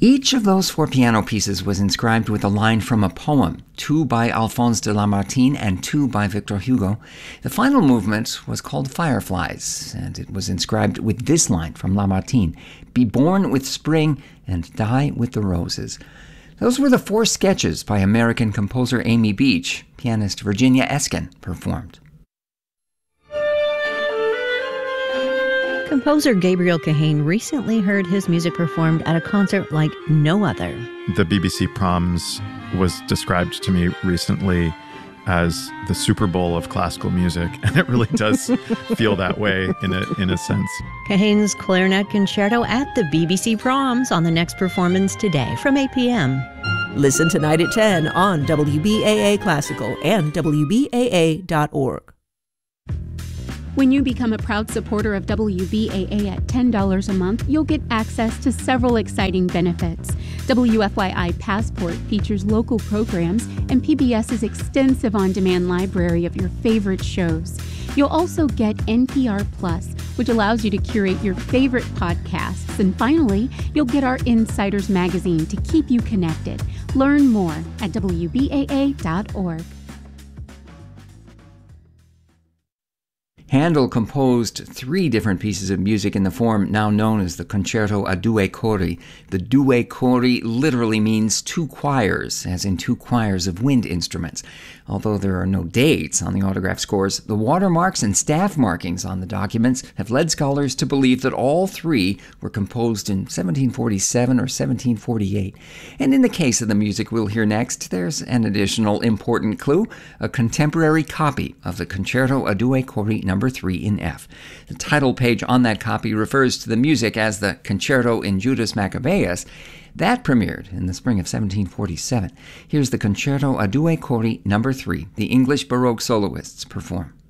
Each of those 4 piano pieces was inscribed with a line from a poem, 2 by Alphonse de Lamartine and 2 by Victor Hugo. The final movement was called Fireflies, and it was inscribed with this line from Lamartine, "Be born with spring and die with the roses." Those were the 4 sketches by American composer Amy Beach. Pianist Virginia Eskin performed. Composer Gabriel Kahane recently heard his music performed at a concert like no other. The BBC Proms was described to me recently as the Super Bowl of classical music, and it really does feel that way in a sense. Kahane's clarinet concerto at the BBC Proms on the next performance today from 8 p.m. Listen tonight at 10 on WBAA Classical and WBAA.org. When you become a proud supporter of WBAA at $10 a month, you'll get access to several exciting benefits. WFYI Passport features local programs and PBS's extensive on-demand library of your favorite shows. You'll also get NPR Plus, which allows you to curate your favorite podcasts. And finally, you'll get our Insiders magazine to keep you connected. Learn more at WBAA.org. Handel composed 3 different pieces of music in the form now known as the Concerto a Due Cori. The Due Cori literally means 2 choirs, as in 2 choirs of wind instruments. Although there are no dates on the autograph scores, the watermarks and staff markings on the documents have led scholars to believe that all 3 were composed in 1747 or 1748. And in the case of the music we'll hear next, there's an additional important clue, a contemporary copy of the Concerto a Due Cori No. 3 in F. The title page on that copy refers to the music as the Concerto in Judas Maccabeus. That premiered in the spring of 1747. Here's the Concerto a Due Cori No. 3. The English Baroque soloists perform.